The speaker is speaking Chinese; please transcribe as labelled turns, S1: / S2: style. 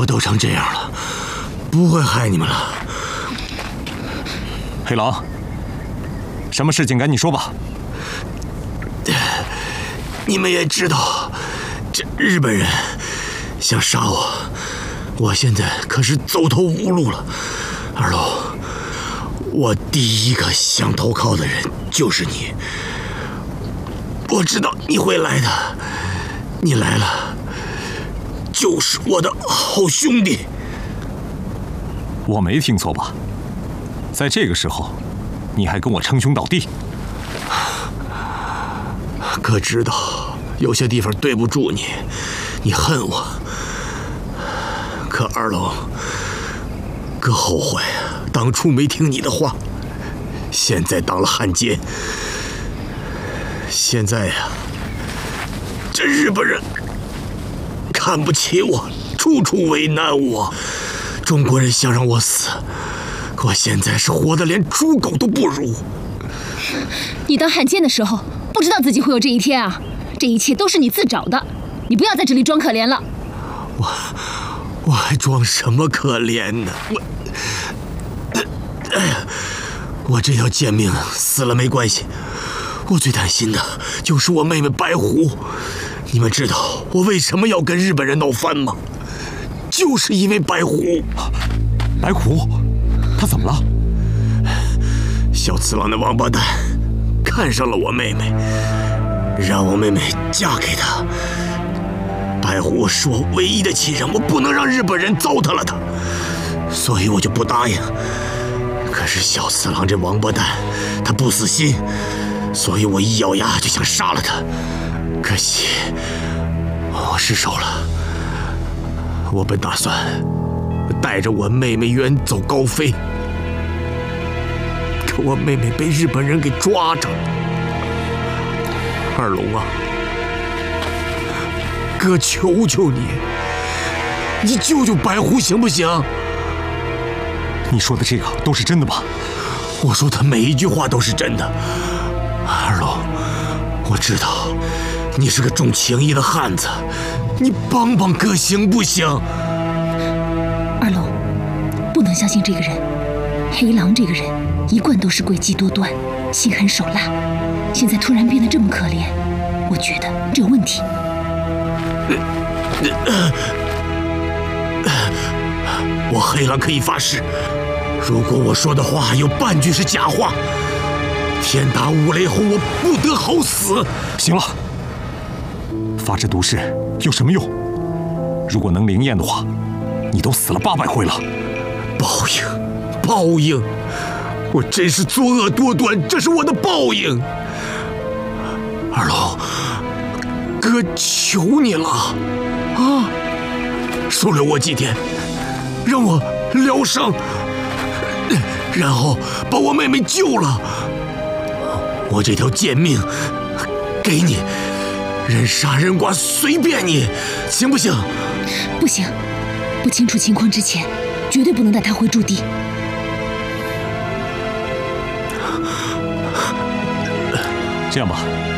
S1: 我都成这样了，不会害你们了。
S2: 黑狼，什么事情赶紧说吧。
S1: 你们也知道，这日本人想杀我，我现在可是走投无路了。二龙，我第一个想投靠的人就是你。我知道你会来的，你来了，就是我的好兄弟。
S2: 我没听错吧？在这个时候，你还跟我称兄道弟？
S1: 哥知道有些地方对不住你，你恨我。可二龙，哥后悔当初没听你的话，现在当了汉奸。现在呀，这日本人看不起我，处处为难我。中国人想让我死，可我现在是活得连猪狗都不如。
S3: 你当汉奸的时候，不知道自己会有这一天啊！这一切都是你自找的，你不要在这里装可怜了。
S1: 我还装什么可怜呢？我这条贱命死了没关系，我最担心的就是我妹妹白狐。你们知道我为什么要跟日本人闹翻吗？就是因为白狐。
S2: 白狐，他怎么了？
S1: 小次郎那王八蛋看上了我妹妹，让我妹妹嫁给他。白狐是我唯一的亲人，我不能让日本人糟蹋了他，所以我就不答应。可是小次郎这王八蛋，他不死心，所以我一咬牙就想杀了他。可惜我失手了。我本打算带着我妹妹远走高飞，可我妹妹被日本人给抓着了。二龙啊，哥求求你，你救救白狐行不行？
S2: 你说的这个都是真的吗？
S1: 我说的每一句话都是真的。二龙，我知道你是个重情义的汉子，你帮帮哥行不行？
S3: 二龙，不能相信这个人。黑狼这个人一贯都是诡计多端，心狠手辣，现在突然变得这么可怜，我觉得这有问题。
S1: 我黑狼可以发誓，如果我说的话有半句是假话，天打五雷轰，我不得好死。
S2: 行了，发这毒誓有什么用？如果能灵验的话，你都死了800回了。
S1: 报应，报应！我真是作恶多端，这是我的报应。二龙，哥求你了，啊，收留我几天，让我疗伤，然后把我妹妹救了。我这条贱命给你，人杀人剐随便你，行不行？
S3: 不行，不清楚情况之前，绝对不能带他回驻地。
S2: 这样吧，